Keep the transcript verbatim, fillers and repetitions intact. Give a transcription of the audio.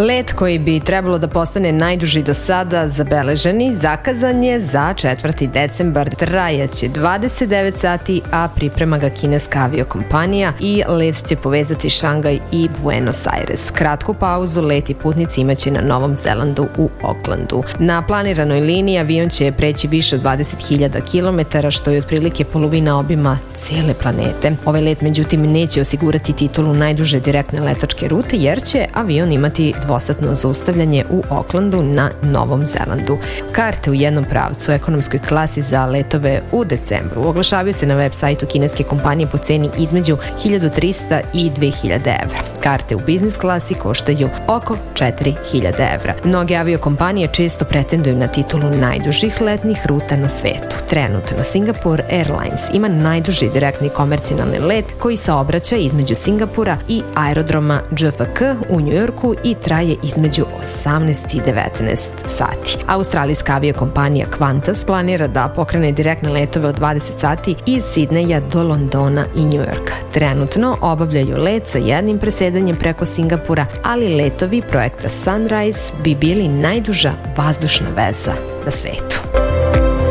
Let koji bi trebalo da postane najduži do sada zabeleženi zakazan je za četvrti decembar, trajaće dvadeset devet sati, a priprema ga kineska aviokompanija i let će povezati Šangaj i Buenos Aires. Kratku pauzu let i putnici imaće na Novom Zelandu u Aucklandu. Na planiranoj liniji avion će preći više od dvadeset hiljada kilometara, što je otprilike polovina obima cele planete. Ovaj let međutim neće osigurati titulu najduže direktne letačke rute, jer će avion imati dvosatno zaustavljanje u Aucklandu na Novom Zelandu. Karte u jednom pravcu u ekonomskoj klasi za letove u decembru oglašavaju se na web sajtu kineske kompanije po ceni između hiljadu trista i dve hiljade evra. Karte u biznis klasi koštaju oko četiri hiljade evra. Mnoge aviokompanije često pretenduju na titulu najdužih letnih ruta na svetu. Trenutno Singapore Airlines ima najduži direktni komercijalni let koji saobraća između Singapura i aerodroma J F K u Njujorku i traje između osamnaest i devetnaest sati. Australijska aviokompanija Qantas planira da pokrene direktne letove od dvadeset sati iz Sidneja do Londona i Njujorka. Trenutno obavljaju let sa jednim presedanjem preko Singapura, ali letovi projekta Sunrise bi bili najduža vazdušna veza na svetu.